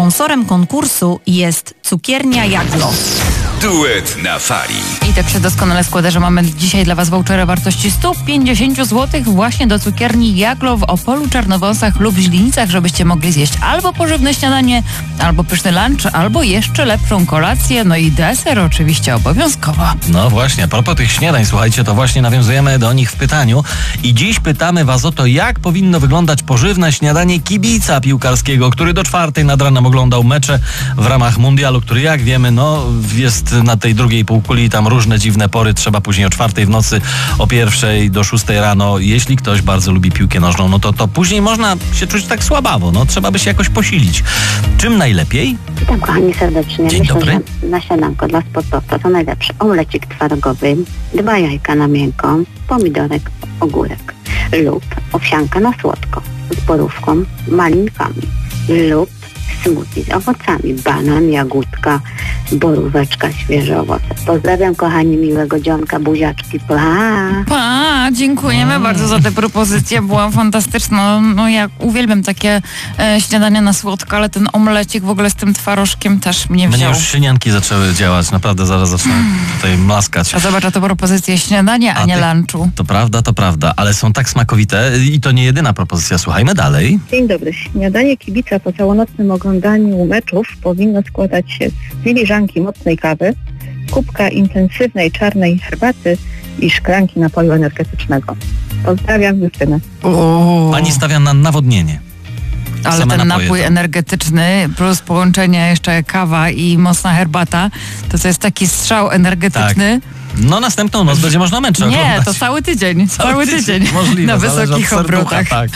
Sponsorem konkursu jest Cukiernia Jaglo. Duet na fali. I tak się doskonale składa, że mamy dzisiaj dla Was vouchery o wartości 150 zł właśnie do cukierni Jaglo w Opolu, Czarnowąsach lub Źlinicach, żebyście mogli zjeść albo pożywne śniadanie, albo pyszny lunch, albo jeszcze lepszą kolację, no i deser oczywiście obowiązkowo. No właśnie, a propos tych śniadań, słuchajcie, to właśnie nawiązujemy do nich w pytaniu i dziś pytamy Was o to, jak powinno wyglądać pożywne śniadanie kibica piłkarskiego, który do 4 nad ranem oglądał mecze w ramach mundialu, który jak wiemy, no jest na tej drugiej półkuli i tam różne dziwne pory, trzeba później o 4 w nocy, o 1 do 6 rano. Jeśli ktoś bardzo lubi piłkę nożną, no to później można się czuć tak słabawo, no trzeba by się jakoś posilić. Czym najlepiej? Witam kochani serdecznie. Dzień dobry. Że na śniadanko dla sportowca to najlepszy omlecik twarogowy, 2 jajka na miękko, pomidorek, ogórek lub owsianka na słodko z borówką, malinkami lub smoothie z owocami, banan, jagódka, boróweczka, świeże owoce. Pozdrawiam kochani, miłego dzionka, buziaczki, pa! Dziękujemy bardzo za tę propozycję, była fantastyczna. No ja uwielbiam takie śniadania na słodko, ale ten omlecik w ogóle z tym twarożkiem też mnie wziął. Mnie już ślinianki zaczęły działać, naprawdę zaraz zacznę tutaj mlaskać. A zobacz, a to propozycja śniadania, a nie lunchu. To prawda, ale są tak smakowite i to nie jedyna propozycja. Słuchajmy dalej. Dzień dobry. Śniadanie kibica po całonocnym oglądaniu meczów powinno składać się z filiżanki mocnej kawy, kubka intensywnej czarnej herbaty i szklanki napoju energetycznego. Pozdrawiam, Justyna. Pani stawia na nawodnienie. Ale Same ten napoje napój to energetyczny plus połączenie jeszcze kawa i mocna herbata, to jest taki strzał energetyczny. No następną noc będzie można mecze Nie, oglądać. to cały tydzień. Cały tydzień. Możliwe, Na zależy wysokich od serducha, obrotach. tak.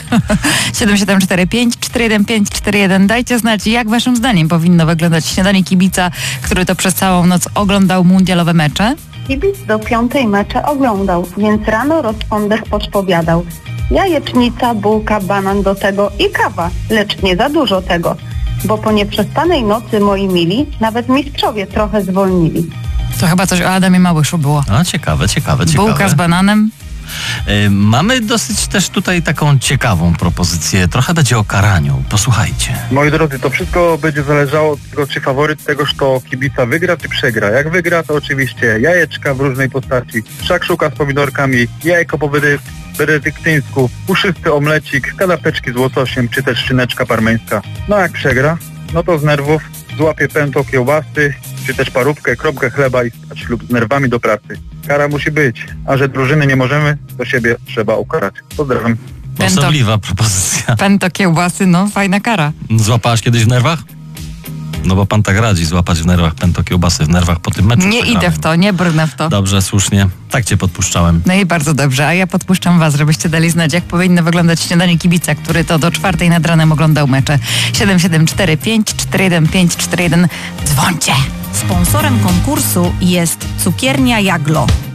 7745 415 41. Dajcie znać, jak waszym zdaniem powinno wyglądać śniadanie kibica, który to przez całą noc oglądał mundialowe mecze. Kibic do 5 mecze oglądał, więc rano rozsądek podpowiadał. Jajecznica, bułka, banan do tego i kawa, lecz nie za dużo tego, bo po nieprzespanej nocy, moi mili, nawet mistrzowie trochę zwolnili. To chyba coś o Adamie Małyszu było. A, ciekawe. Bułka z bananem. Mamy dosyć też tutaj taką ciekawą propozycję. Trochę będzie o karaniu. Posłuchajcie. Moi drodzy, to wszystko będzie zależało od tego, czy faworyt tegoż to kibica wygra, czy przegra. Jak wygra, to oczywiście jajeczka w różnej postaci, szakszuka z pomidorkami, jajko po benedyktyńsku, puszysty omlecik, kanapeczki z łososiem, czy też szyneczka parmeńska. No a jak przegra, no to z nerwów złapie pęto kiełbasy, czy też parówkę, kropkę chleba i spać lub z nerwami do pracy. Kara musi być, a że drużyny nie możemy, to siebie trzeba ukarać. Pozdrawiam. Osobliwa propozycja. Pęto kiełbasy, no fajna kara. Złapałaś kiedyś w nerwach? No bo pan tak radzi, złapać w nerwach pęto kiełbasy w nerwach po tym meczu. Nie idę w to, nie brnę w to. Dobrze, słusznie. Tak cię podpuszczałem. No i bardzo dobrze, a ja podpuszczam was, żebyście dali znać, jak powinno wyglądać śniadanie kibica, który to do 4 nad ranem oglądał mecze. 7745 415 41. Dzwońcie! Sponsorem konkursu jest Cukiernia Jaglo.